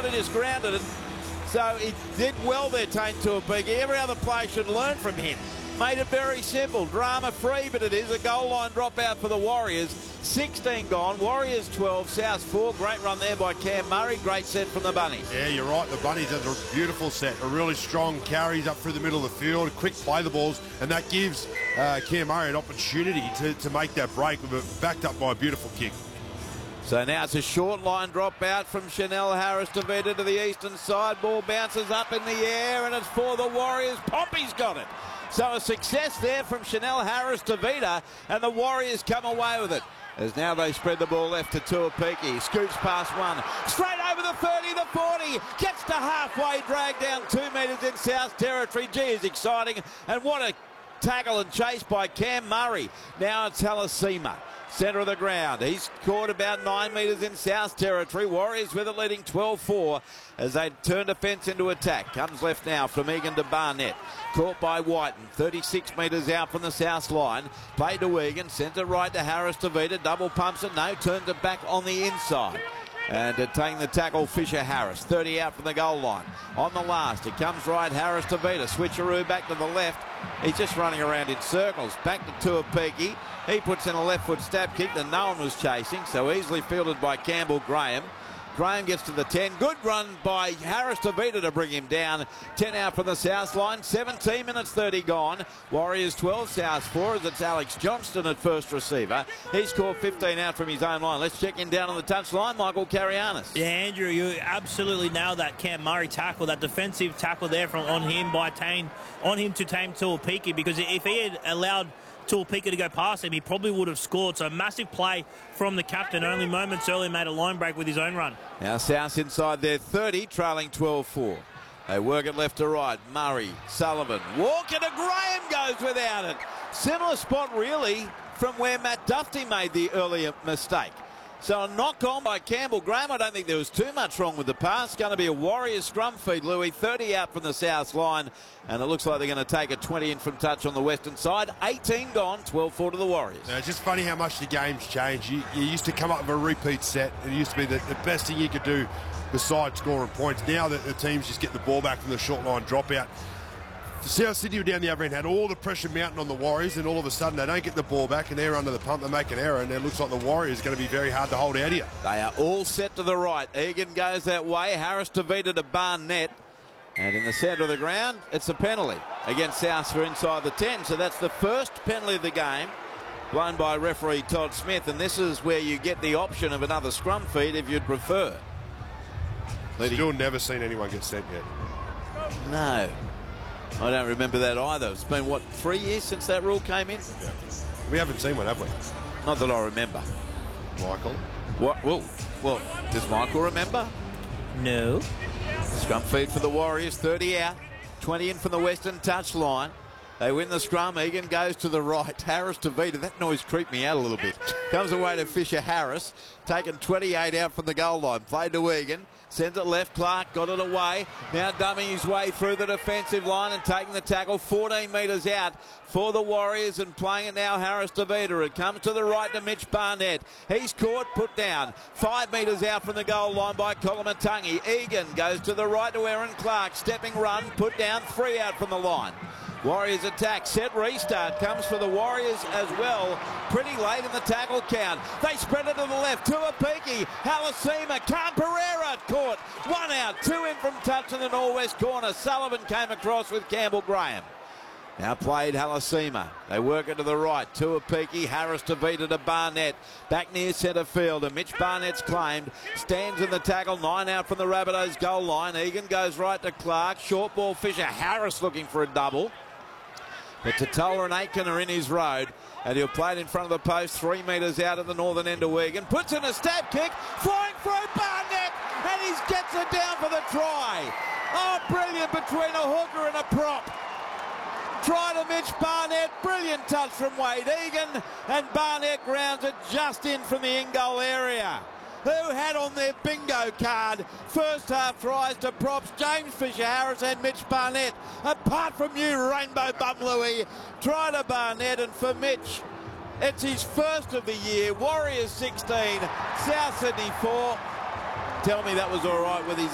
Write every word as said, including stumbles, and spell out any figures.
might have just grounded it. So he did well there, Tane Tuapiki. Every other player should learn from him. Made it very simple, drama-free, but it is a goal line dropout for the Warriors. sixteen gone, Warriors twelve, South four. Great run there by Cam Murray. Great set from the Bunnies. Yeah, you're right. The Bunnies had a beautiful set. A really strong carries up through the middle of the field. Quick play the balls, and that gives uh, Cam Murray an opportunity to, to make that break, but backed up by a beautiful kick. So now it's a short line drop out from Chanel Harris to Vita to the eastern side. Ball bounces up in the air, and it's for the Warriors. Poppy's got it. So a success there from Chanel Harris to Vita, and the Warriors come away with it. As now they spread the ball left to Tuapiki. Scoots past one. Straight over the thirty, the forty. Gets to halfway, dragged down two metres in South territory. Gee, is exciting. And what a tackle and chase by Cam Murray. Now it's Halasima. Centre of the ground. He's caught about nine metres in South territory. Warriors with it leading twelve four as they turn defence into attack. Comes left now from Egan to Barnett. Caught by Whiten. thirty-six metres out from the South line. Played to Egan. Centre right to Harris to Vita. Double pumps it. No. Turns it back on the inside. And uh, taking the tackle, Fisher Harris. thirty out from the goal line. On the last, it comes right, Harris to Vita. Switcheroo back to the left. He's just running around in circles. Back to Tuapiki. He puts in a left foot stab kick that no one was chasing, so easily fielded by Campbell Graham. Graham gets to the ten. Good run by Harris to Vita to bring him down. ten out from the South line. seventeen minutes thirty gone. Warriors twelve, South four as it's Alex Johnston at first receiver. He's caught fifteen out from his own line. Let's check in down on the touch line. Michael Carianis. Yeah, Andrew, you absolutely nailed that Cam Murray tackle, that defensive tackle there from on him by Tane, on him to Tame Tuapiki, because if he had allowed Tuapiki to go past him, he probably would have scored. So massive play from the captain. Only moments earlier made a line break with his own run. Now South inside their thirty, trailing twelve four. They work it left to right. Murray, Sullivan, Walker to Graham, goes without it. Similar spot really from where Matt Duffy made the earlier mistake. So a knock on by Campbell Graham. I don't think there was too much wrong with the pass. Going to be a Warriors scrum feed, Louis. thirty out from the South line. And it looks like they're going to take a twenty in from touch on the western side. eighteen gone, twelve four to the Warriors. Now, it's just funny how much the game's changed. You, you used to come up with a repeat set. It used to be the, the best thing you could do besides scoring points. Now that the teams just get the ball back from the short line dropout. South Sydney were down the other end, had all the pressure mounting on the Warriors, and all of a sudden they don't get the ball back and they're under the pump. They make an error, and it looks like the Warriors are going to be very hard to hold out here. They are all set to the right. Egan goes that way. Harris to Vita to Barnett. And in the centre of the ground, it's a penalty against South for inside the ten. So that's the first penalty of the game, blown by referee Todd Smith. And this is where you get the option of another scrum feed if you'd prefer. Still never seen anyone get sent yet. No. I don't remember that either. It's been, what, three years since that rule came in? Yeah. We haven't seen one, have we? Not that I remember. Michael? What? Well, well, does Michael remember? No. Scrum feed for the Warriors, thirty out, twenty in from the western touch line. They win the scrum. Egan goes to the right. Harris to Vita. That noise creeped me out a little bit. Comes away to Fisher Harris. Taken twenty-eight out from the goal line. Played to Egan. Sends it left. Clark got it away. Now dumbing his way through the defensive line and taking the tackle fourteen metres out for the Warriors, and playing it now Harris to Vita. It comes to the right to Mitch Barnett. He's caught, put down. Five metres out from the goal line by Kolomatangi. Egan goes to the right to Aaron Clark. Stepping run, put down, three out from the line. Warriors attack, set restart, comes for the Warriors as well. Pretty late in the tackle count. They spread it to the left. Tuapiki, Halasima, Khan Pereira caught. One out, two in from touch in the northwest corner. Sullivan came across with Campbell Graham. Now played Halasima. They work it to the right. Tuapiki, Harris to Vita to Barnett. Back near centre field. And Mitch Barnett's claimed. Stands in the tackle. Nine out from the Rabbitohs goal line. Egan goes right to Clark. Short ball Fisher. Harris looking for a double. But Totola and Aitken are in his road. And he'll play it in front of the post. Three metres out at the northern end of Egan. Puts in a stab kick. Flying through Barnett. And he gets it down for the try. Oh, brilliant between a hooker and a prop. Try to Mitch Barnett. Brilliant touch from Wade Egan. And Barnett grounds it just in from the in-goal area. Who had on their bingo card first half tries to props? James Fisher Harris and Mitch Barnett. Apart from you, Rainbow Bum Louis. Try to Barnett, and for Mitch, it's his first of the year. Warriors sixteen, South Sydney four. Tell me that was all right with his